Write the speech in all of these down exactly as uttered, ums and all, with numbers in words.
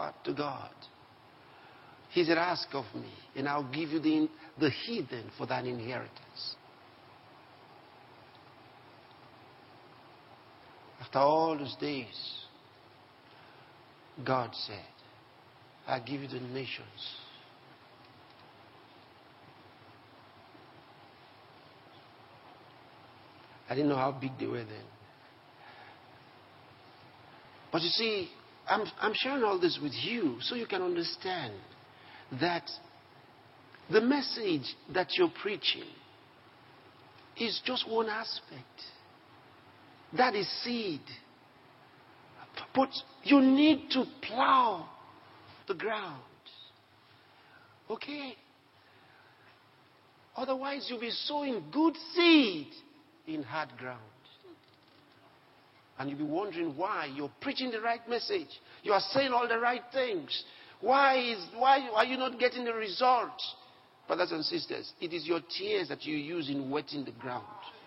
heart to God. He said, ask of me, and I'll give you the, the heathen for thine inheritance. After all those days, God said, I'll give you the nations. I didn't know how big they were then. But you see, I'm, I'm sharing all this with you so you can understand that the message that you're preaching is just one aspect. That is seed. But you need to plow the ground. Okay? Otherwise, you'll be sowing good seed in hard ground. And you'll be wondering why you're preaching the right message. You are saying all the right things. Why is why are you not getting the results? Brothers and sisters, it is your tears that you use in wetting the ground.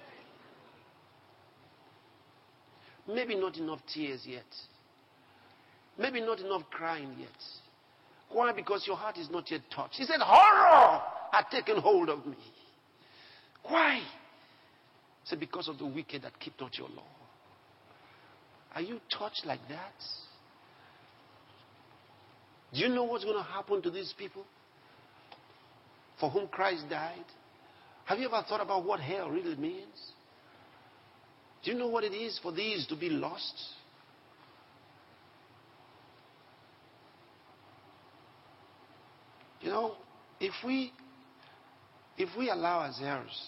Maybe not enough tears yet. Maybe not enough crying yet. Why? Because your heart is not yet touched. He said, horror had taken hold of me. Why? He said, because of the wicked that keep not your law. Are you touched like that? Do you know what's going to happen to these people for whom Christ died? Have you ever thought about what hell really means? Do you know what it is for these to be lost? You know, if we if we allow ourselves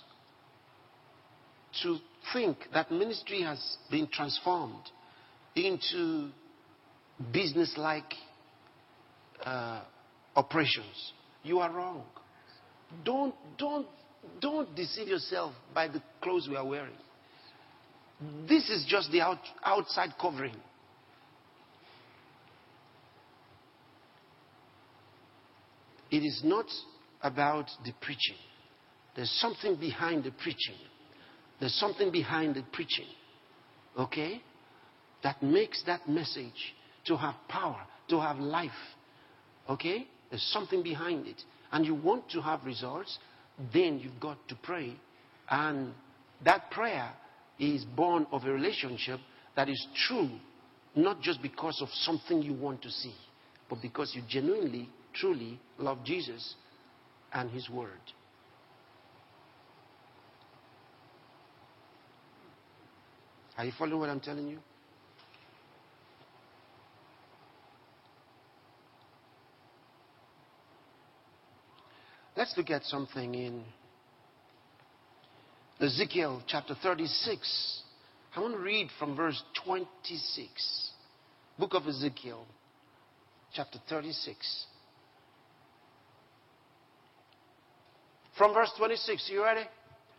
to think that ministry has been transformed into business-like uh, operations, you are wrong. Don't don't don't deceive yourself by the clothes we are wearing. This is just the out, outside covering. It is not about the preaching. There's something behind the preaching. There's something behind the preaching. Okay? That makes that message to have power, to have life. Okay? There's something behind it. And you want to have results, then you've got to pray. And that prayer is born of a relationship that is true, not just because of something you want to see, but because you genuinely, truly love Jesus and His Word. Are you following what I'm telling you? Let's look at something in Ezekiel chapter thirty-six. I want to read from verse twenty-six. Book of Ezekiel chapter thirty-six. From verse twenty-six, you ready?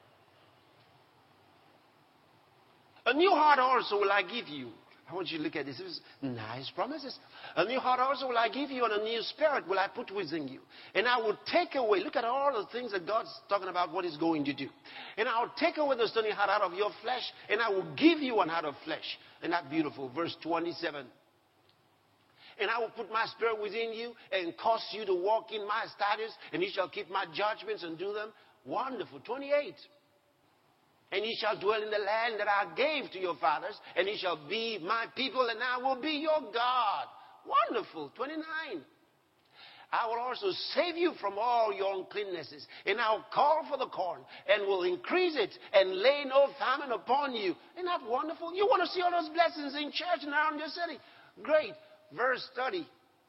A new heart also will I give you. I want you to look at this. This is nice promises. A new heart also will I give you, and a new spirit will I put within you. And I will take away, look at all the things that God's talking about what He's going to do. And I will take away the stony heart out of your flesh, and I will give you an heart of flesh. Isn't that beautiful? Verse twenty-seven. And I will put my spirit within you and cause you to walk in my statutes, and you shall keep my judgments and do them. Wonderful. twenty-eight. And ye shall dwell in the land that I gave to your fathers, and ye shall be my people, and I will be your God. Wonderful. twenty-nine. I will also save you from all your uncleannesses, and I will call for the corn, and will increase it, and lay no famine upon you. Isn't that wonderful? You want to see all those blessings in church and around your city? Great. Verse thirty.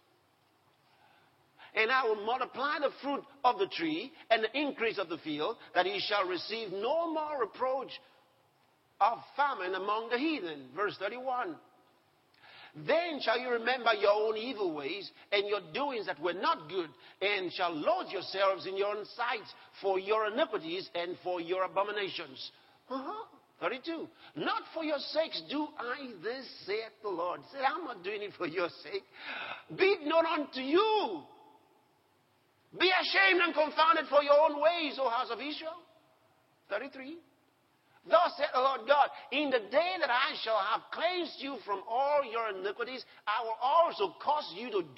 And I will multiply the fruit of the tree and the increase of the field, that he shall receive no more reproach of famine among the heathen. Verse thirty-one. Then shall you remember your own evil ways and your doings that were not good, and shall loathe yourselves in your own sight for your iniquities and for your abominations. Uh-huh. thirty-two. Not for your sakes do I this, saith the Lord. Say, I'm not doing it for your sake. Be it known unto you. Be ashamed and confounded for your own ways, O house of Israel. thirty-three. Thus saith the Lord God, in the day that I shall have cleansed you from all your iniquities, I will also cause you to